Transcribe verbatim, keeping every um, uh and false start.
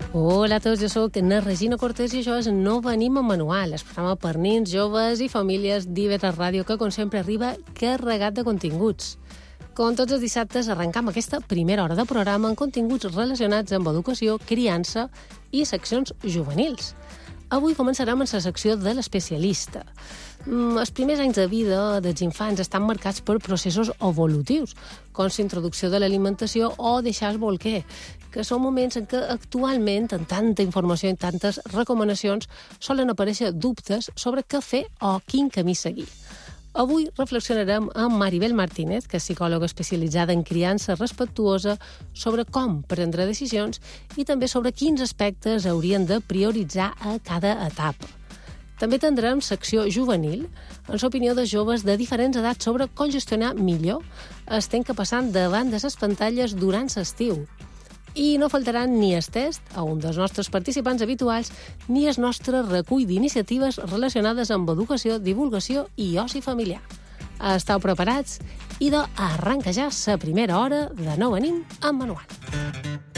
Hola a tots, jo sóc na Regina Cortés i això és No venim amb manual, el programa per nins, joves i famílies d'I V tres Ràdio que, com sempre, arriba carregat de continguts. Com tots els dissabtes, arrencam aquesta primera hora de programa amb continguts relacionats amb educació, criança i seccions juvenils. Avui començarem amb la secció de l'especialista. Els primers anys de vida dels infants estan marcats per processos evolutius, com la introducció de l'alimentació o deixar el bolquer, que són moments en què actualment, amb tanta informació i tantes recomanacions, solen aparèixer dubtes sobre què fer o quin camí seguir. Avui reflexionarem amb Maribel Martínez, que és psicòloga especialitzada en criança respectuosa, sobre com prendre decisions i també sobre quins aspectes haurien de prioritzar a cada etapa. També tindrem secció juvenil, en l'opinió de joves de diferents edats sobre com gestionar millor el temps que passant davant de les pantalles durant l'estiu. I no faltaran ni el test a un dels nostres participants habituals ni el nostre recull d'iniciatives relacionades amb educació, divulgació i oci familiar. Esteu preparats? Idò, arranca ja la primera hora de No venim amb manual.